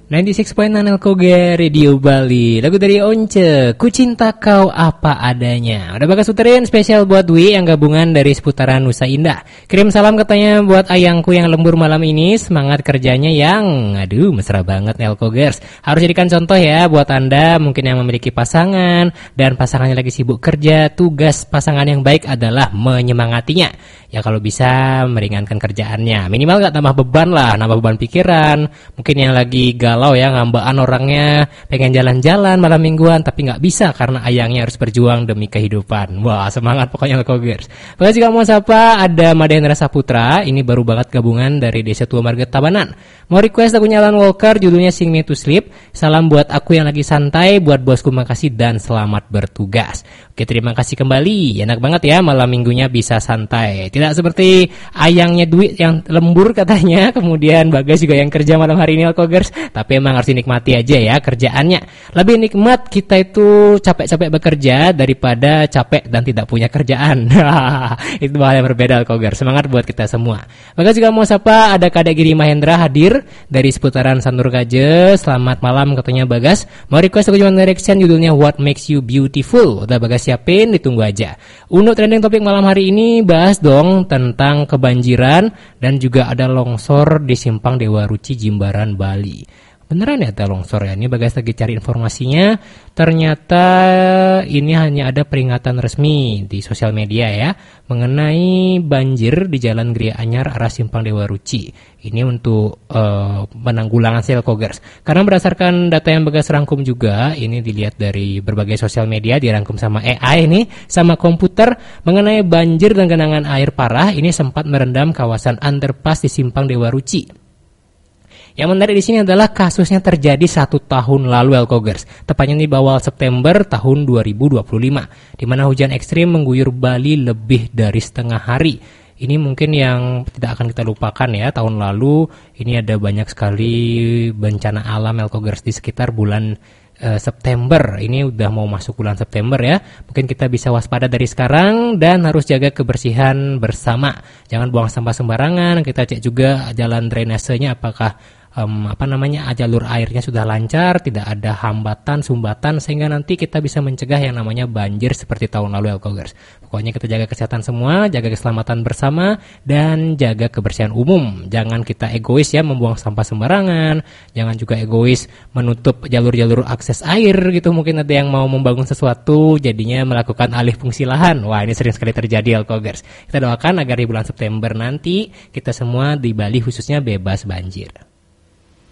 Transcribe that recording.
96.9 Elkoga Radio Bali. Lagu dari Once, Ku Cinta Kau Apa Adanya. Udah bagas puterin spesial buat Dwi yang gabungan dari seputaran Nusa Indah. Kirim salam katanya buat ayangku yang lembur malam ini. Semangat kerjanya yang aduh mesra banget Elkogers. Harus jadikan contoh ya buat Anda mungkin yang memiliki pasangan dan pasangannya lagi sibuk kerja. Tugas pasangan yang baik adalah menyemangatinya. Ya kalau bisa meringankan kerjaannya. Minimal gak tambah beban lah, nambah beban pikiran. Mungkin yang lagi galau ya, ngambaan orangnya, pengen jalan-jalan malam mingguan tapi gak bisa karena ayangnya harus berjuang demi kehidupan. Wah semangat pokoknya Elkogers. Pokoknya juga mau sapa ada Madhendra Saputra. Ini baru banget gabungan dari Desa Tua Marga Tabanan. Mau request lagunya Alan Walker, judulnya Sing Me To Sleep. Salam buat aku yang lagi santai, buat bosku makasih dan selamat bertugas. Oke terima kasih kembali. Enak banget ya malam minggunya bisa santai. Tidak seperti ayangnya Dwi yang lembur katanya, kemudian Bagas juga yang kerja malam hari ini Elkogers. Tapi emang harus dinikmati aja ya kerjaannya. Lebih nikmat kita itu capek-capek bekerja daripada capek dan tidak punya kerjaan. Itu hal yang berbeda Elkogers. Semangat buat kita semua. Bagas juga mau sapa ada Kadek Giri Mahendra hadir dari seputaran Sanur Kaje. Selamat malam katanya Bagas. Mau request lagu One Direction judulnya What Makes You Beautiful. Udah Bagas siapin, ditunggu aja. Untuk trending topik malam hari ini bahas dong tentang kebanjiran dan juga ada longsor di Simpang Dewa Ruci Jimbaran Bali. Beneran ya ada longsor ya? Ini Bagas lagi cari informasinya. Ternyata ini hanya ada peringatan resmi di sosial media ya mengenai banjir di Jalan Gria Anyar arah Simpang Dewa Ruci. Ini untuk penanggulangan Elkogers. Karena berdasarkan data yang Bagas rangkum juga, ini dilihat dari berbagai sosial media, dirangkum sama AI ini, sama komputer mengenai banjir dan genangan air parah. Ini sempat merendam kawasan underpass di Simpang Dewa Ruci. Yang menarik di sini adalah kasusnya terjadi 1 tahun lalu Elkogers, tepatnya di awal September tahun 2025, di mana hujan ekstrim mengguyur Bali lebih dari setengah hari. Ini mungkin yang tidak akan kita lupakan ya, tahun lalu ini ada banyak sekali bencana alam Elkogers di sekitar bulan September. Ini udah mau masuk bulan September ya. Mungkin kita bisa waspada dari sekarang dan harus jaga kebersihan bersama. Jangan buang sampah sembarangan. Kita cek juga jalan drainasenya apakah jalur airnya sudah lancar, tidak ada hambatan, sumbatan, sehingga nanti kita bisa mencegah yang namanya banjir seperti tahun lalu Elkogers. Pokoknya kita jaga kesehatan semua, jaga keselamatan bersama, dan jaga kebersihan umum. Jangan kita egois ya membuang sampah sembarangan, jangan juga egois menutup jalur-jalur akses air gitu. Mungkin ada yang mau membangun sesuatu, jadinya melakukan alih fungsi lahan. Wah ini sering sekali terjadi Elkogers. Kita doakan agar di bulan September nanti kita semua di Bali khususnya bebas banjir.